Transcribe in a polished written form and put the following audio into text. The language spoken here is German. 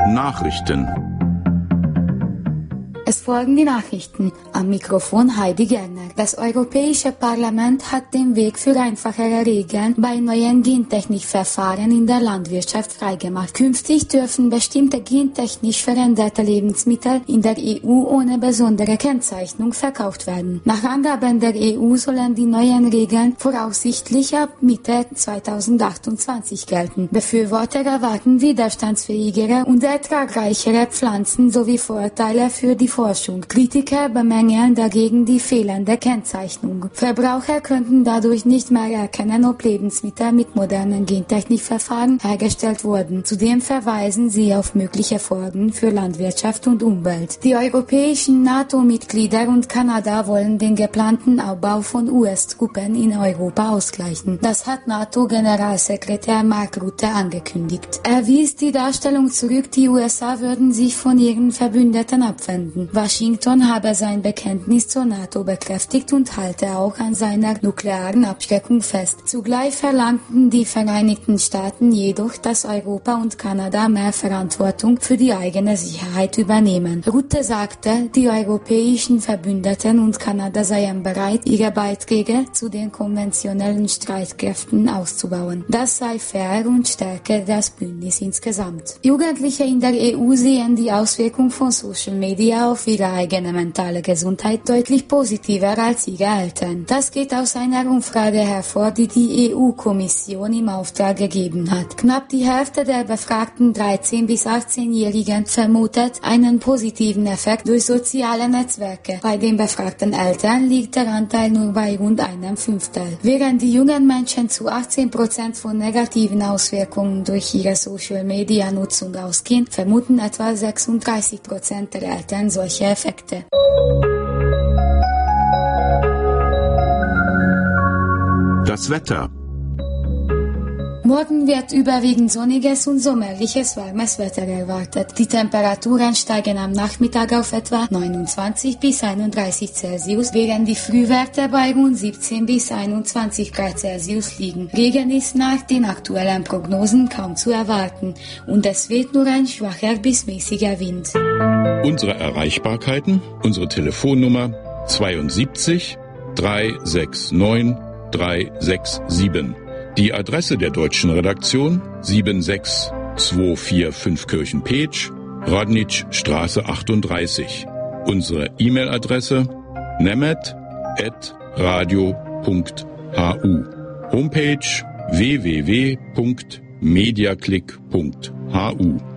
Nachrichten. Es folgen die Nachrichten. Am Mikrofon Heidi Gerner. Das Europäische Parlament hat den Weg für einfachere Regeln bei neuen Gentechnikverfahren in der Landwirtschaft freigemacht. Künftig dürfen bestimmte gentechnisch veränderte Lebensmittel in der EU ohne besondere Kennzeichnung verkauft werden. Nach Angaben der EU sollen die neuen Regeln voraussichtlich ab Mitte 2028 gelten. Befürworter erwarten widerstandsfähigere und ertragreichere Pflanzen sowie Vorteile für die Forschung. Kritiker bemängeln dagegen die fehlende Kennzeichnung. Verbraucher könnten dadurch nicht mehr erkennen, ob Lebensmittel mit modernen Gentechnikverfahren hergestellt wurden. Zudem verweisen sie auf mögliche Folgen für Landwirtschaft und Umwelt. Die europäischen NATO-Mitglieder und Kanada wollen den geplanten Aufbau von US-Truppen in Europa ausgleichen. Das hat NATO-Generalsekretär Mark Rutte angekündigt. Er wies die Darstellung zurück, die USA würden sich von ihren Verbündeten abwenden. Washington habe sein Bekenntnis zur NATO bekräftigt und halte auch an seiner nuklearen Abschreckung fest. Zugleich verlangten die Vereinigten Staaten jedoch, dass Europa und Kanada mehr Verantwortung für die eigene Sicherheit übernehmen. Rutte sagte, die europäischen Verbündeten und Kanada seien bereit, ihre Beiträge zu den konventionellen Streitkräften auszubauen. Das sei fair und stärke das Bündnis insgesamt. Jugendliche in der EU sehen die Auswirkung von Social Media auf ihre eigene mentale Gesundheit deutlich positiver als ihre Eltern. Das geht aus einer Umfrage hervor, die die EU-Kommission im Auftrag gegeben hat. Knapp die Hälfte der befragten 13- bis 18-Jährigen vermutet einen positiven Effekt durch soziale Netzwerke. Bei den befragten Eltern liegt der Anteil nur bei rund 1/5. Während die jungen Menschen zu 18% von negativen Auswirkungen durch ihre Social-Media-Nutzung ausgehen, vermuten etwa 36% der Eltern solche Effekte. Das Wetter. Morgen wird überwiegend sonniges und sommerliches warmes Wetter erwartet. Die Temperaturen steigen am Nachmittag auf etwa 29 bis 31 Celsius, während die Frühwerte bei rund 17 bis 21 Grad Celsius liegen. Regen ist nach den aktuellen Prognosen kaum zu erwarten und es weht nur ein schwacher bis mäßiger Wind. Unsere Erreichbarkeiten, unsere Telefonnummer 72 369 367. Die Adresse der deutschen Redaktion 76245 Kirchen-Petsch, Radnitschstraße 38. Unsere E-Mail-Adresse nemet@radio.hu. Homepage www.mediaclick.hu.